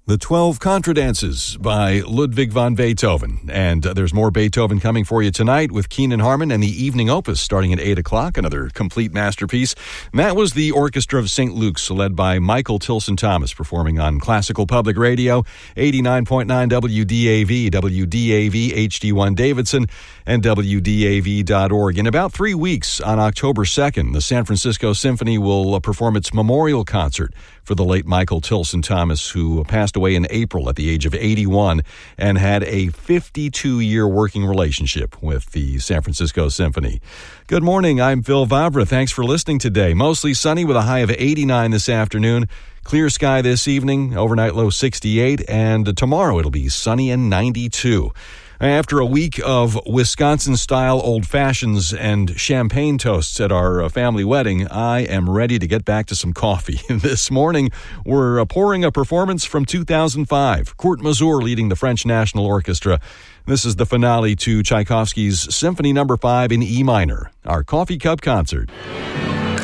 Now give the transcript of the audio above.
The 12 Contradances by Ludwig van Beethoven. And there's more Beethoven coming for you tonight with Keenan Harmon and the Evening Opus starting at 8 o'clock, another complete masterpiece. And that was the Orchestra of St. Luke's, led by Michael Tilson Thomas, performing on Classical Public Radio, 89.9 WDAV, WDAV HD1 Davidson, and WDAV.org. In about 3 weeks, on October 2nd, the San Francisco Symphony will perform its memorial concert for the late Michael Tilson Thomas, who passed away in April at the age of 81 and had a 52-year working relationship with the San Francisco Symphony. Good morning, I'm Phil Vavra. Thanks for listening today. Mostly sunny with a high of 89 this afternoon. Clear sky this evening, overnight low 68, and tomorrow it'll be sunny and 92. After a week of Wisconsin-style old fashions and champagne toasts at our family wedding, I am ready to get back to some coffee. This morning, we're pouring a performance from 2005. Kurt Masur leading the French National Orchestra. This is the finale to Tchaikovsky's Symphony No. 5 in E minor, our Coffee Cup Concert.